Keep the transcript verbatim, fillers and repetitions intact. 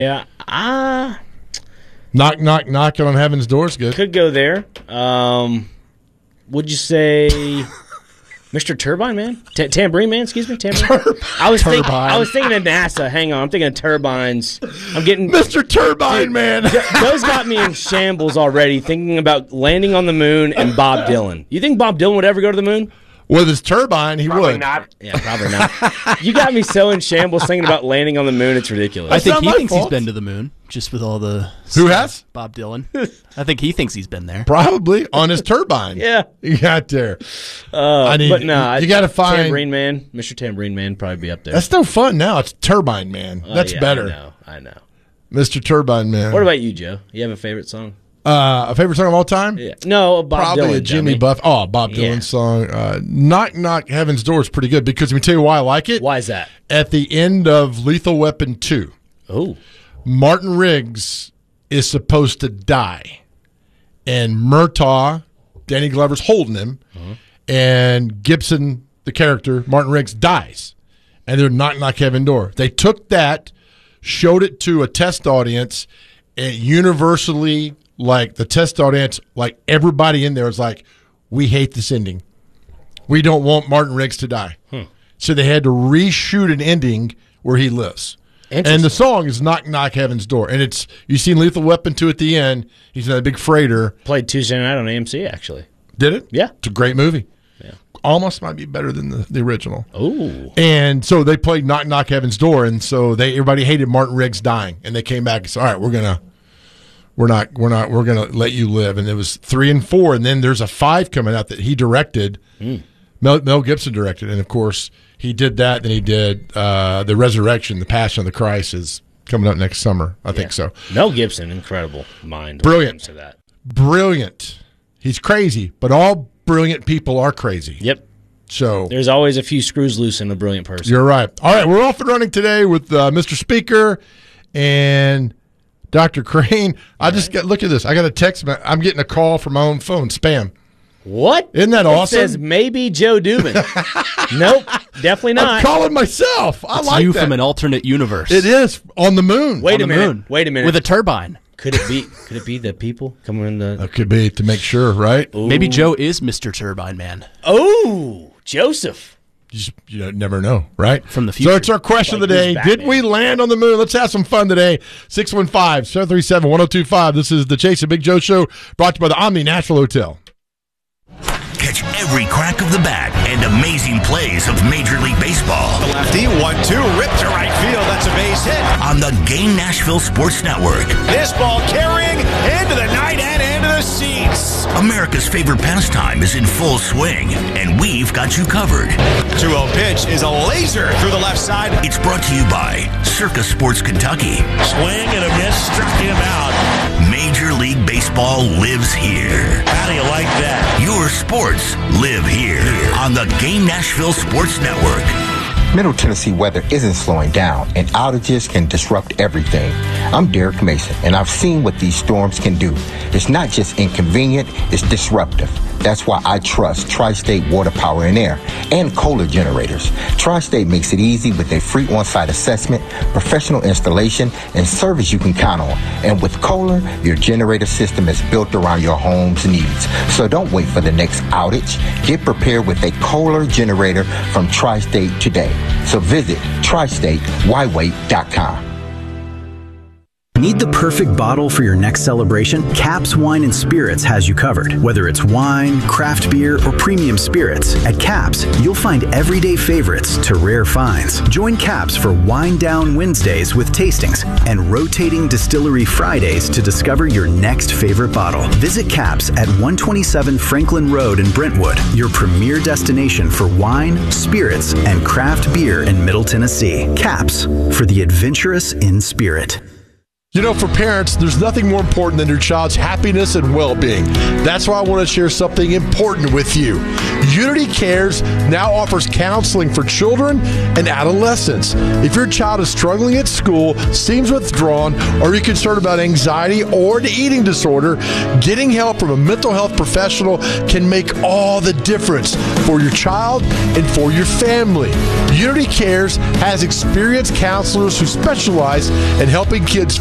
Yeah, I Knock, knock, knocking on heaven's door's good. could go there. Um, would you say Mister Turbine Man? T- Tambourine Man, excuse me? Tambourine? I was thinking I was thinking of NASA. Hang on, I'm thinking of turbines. I'm getting Mister Turbine Man. Those got me in shambles already, thinking about landing on the moon and Bob Dylan. You think Bob Dylan would ever go to the moon? With his turbine, he Probably would. not. Yeah, probably not. You got me so in shambles thinking about landing on the moon. It's ridiculous. I think not he my thinks fault. he's been to the moon, just with all the Who stuff. has? Bob Dylan. I think he thinks he's been there. Probably on his turbine. Yeah. You got there. Uh, I need- but no, you gotta find- Tambourine Man. Mister Tambourine Man probably be up there. That's no fun now. It's Turbine Man. Oh, That's yeah, better. I know. I know. Mister Turbine Man. What about you, Joe? You have a favorite song? Uh, a favorite song of all time? Yeah. No, Bob Probably Dylan. a Jimmy dummy. Buff. Oh, Bob Dylan Yeah. song. Uh, Knock Knock Heaven's Door is pretty good because let me tell you why I like it. Why is that? At the end of Lethal Weapon two, Oh, Martin Riggs is supposed to die, and Murtaugh, Danny Glover's holding him, Uh-huh. and Gibson, the character Martin Riggs, dies, and they're knock knock heaven door. They took that, showed it to a test audience, and universally, like the test audience, like everybody in there was like, "We hate this ending. We don't want Martin Riggs to die." Hmm. So they had to reshoot an ending where he lives. And the song is Knock Knock Heaven's Door. And it's, you seen Lethal Weapon two at the end. He's in that big freighter. played Tuesday night on A M C, actually. Did it? Yeah. It's a great movie. Yeah. Almost might be better than the, the original. Oh. And so they played Knock Knock Heaven's Door. And so they everybody hated Martin Riggs dying. And they came back and said, all right, we're going to, we're not, we're not, we're going to let you live. And it was three and four. And then there's a five coming out that he directed. Mm. Mel, Mel Gibson directed. And of course, he did that. Then he did uh, The Resurrection, The Passion of the Christ is coming up next summer. I think so. Mel Gibson, incredible mind. Brilliant. To that. Brilliant. He's crazy, but all brilliant people are crazy. Yep. So There's always a few screws loose in a brilliant person. you're right. All right, we're off and running today with uh, Mister Speaker and Doctor Crane. I just got look at this. I got a text. I'm getting a call from my own phone. Spam. What? Isn't that it awesome? says maybe Joe Dubin. Nope, definitely I'm not. calling myself. I It's like you that. from an alternate universe. It is on the moon. Wait on a the minute. moon. Wait a minute. With a turbine. Could it be? Could it be the people coming in the? That could be to make sure, right? Maybe Joe is Mister Turbine Man. Oh, Joseph. You, just, you never know, right? From the So future. it's our question Like of the day. who's Did Batman? we land on the moon? Let's have some fun today. six one five, seven three seven, one oh two five. This is the Chase and Big Joe Show brought to you by the Omni Nashville Hotel. Catch every crack of the bat and amazing plays of Major League Baseball The lefty, one two, ripped to right field. That's a base hit. on the Game Nashville Sports Network. This ball carrying into the night and into the seats. America's favorite pastime is in full swing, and we've got you covered. two oh pitch is a laser through the left side. It's brought to you by Circus Sports Kentucky. Swing and a miss, struck him out. Major League Baseball lives here. How do you like that? Your sports live here on the Game Nashville Sports Network. Middle Tennessee weather isn't slowing down, and outages can disrupt everything. I'm Derek Mason, and I've seen what these storms can do. It's not just inconvenient, it's disruptive. That's why I trust Tri-State Water, Power, and Air and Kohler generators. Tri-State makes it easy with a free on-site assessment, professional installation, and service you can count on. And with Kohler, your generator system is built around your home's needs. So don't wait for the next outage. Get prepared with a Kohler generator from Tri-State today. So visit tri state y wait dot com. Need the perfect bottle for your next celebration? Caps Wine and Spirits has you covered. Whether it's wine, craft beer, or premium spirits, at Caps, you'll find everyday favorites to rare finds. Join Caps for Wine Down Wednesdays with tastings and rotating distillery Fridays to discover your next favorite bottle. Visit Caps at one twenty-seven Franklin Road in Brentwood, your premier destination for wine, spirits, and craft beer in Middle Tennessee. Caps, for the adventurous in spirit. You know, for parents, there's nothing more important than your child's happiness and well-being. That's why I want to share something important with you. Unity Cares now offers counseling for children and adolescents. If your child is struggling at school, seems withdrawn, or you're concerned about anxiety or an eating disorder, getting help from a mental health professional can make all the difference. for your child and for your family. Unity Cares has experienced counselors who specialize in helping kids